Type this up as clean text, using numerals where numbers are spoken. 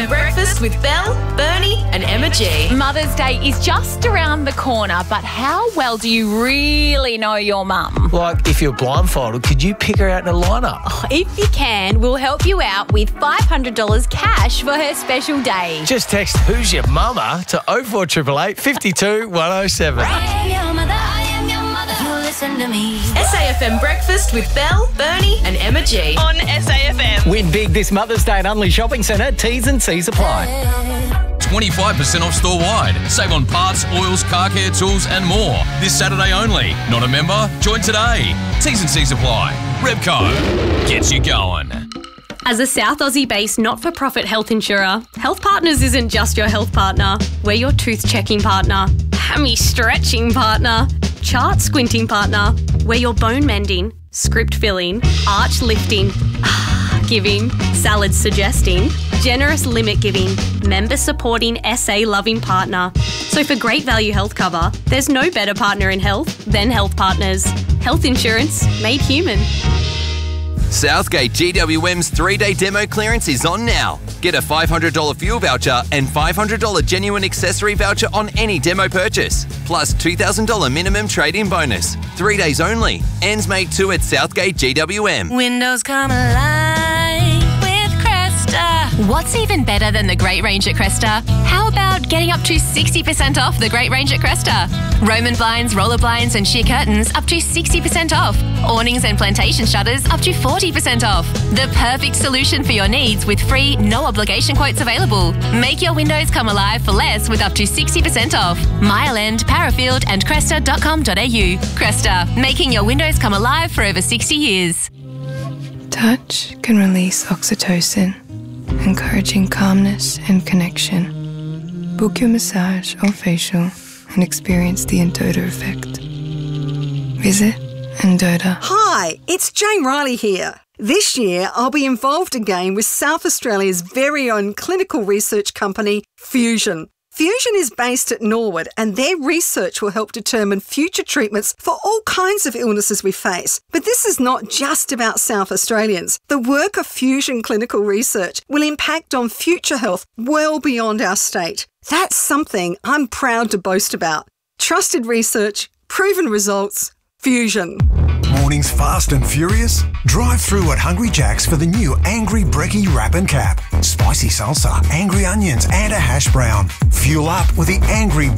SAFM Breakfast with Belle, Bernie and Emma G. Mother's Day is just around the corner, but how well do you really know your mum? Like, if you're blindfolded, could you pick her out in a lineup? If you can, we'll help you out with $500 cash for her special day. Just text "Who's Your Mama" to 04888 52 107. SAFM Breakfast with Belle, Bernie and Emma G. On SAFM. Win big this Mother's Day at Unley Shopping Centre. T's and C's apply. 25% off store-wide. Save on parts, oils, car care tools and more. This Saturday only. Not a member? Join today. T's and C's apply. Repco gets you going. As a South Aussie-based not-for-profit health insurer, Health Partners isn't just your health partner. We're your tooth-checking partner, hammy-stretching partner, chart-squinting partner. We're your bone-mending, script-filling, arch-lifting, giving, salad-suggesting, generous limit-giving, member-supporting, SA-loving partner. So for great value health cover, there's no better partner in health than Health Partners. Health insurance made human. Southgate GWM's 3-day demo clearance is on now. Get a $500 fuel voucher and $500 genuine accessory voucher on any demo purchase. Plus $2,000 minimum trade-in bonus. 3 days only. Ends May 2 at Southgate GWM. Windows come alive with Cresta. What's even better than the Great Range at Cresta? How about getting up to 60% off the Great Range at Cresta? Roman blinds, roller blinds and sheer curtains up to 60% off. Awnings and plantation shutters up to 40% off. The perfect solution for your needs with free, no obligation quotes available. Make your windows come alive for less with up to 60% off. Mile End, Parafield and Cresta.com.au. Cresta, making your windows come alive for over 60 years. Touch can release oxytocin, encouraging calmness and connection. Book your massage or facial and experience the Endota effect. Visit Endota. Hi, it's Jane Riley here. This year, I'll be involved again with South Australia's very own clinical research company, Fusion. Fusion is based at Norwood and their research will help determine future treatments for all kinds of illnesses we face. But this is not just about South Australians. The work of Fusion Clinical Research will impact on future health well beyond our state. That's something I'm proud to boast about. Trusted research, proven results, Fusion. Mornings fast and furious? Drive through at Hungry Jack's for the new Angry Brekkie Wrap and Cap. Spicy salsa, angry onions and a hash brown. Fuel up with the Angry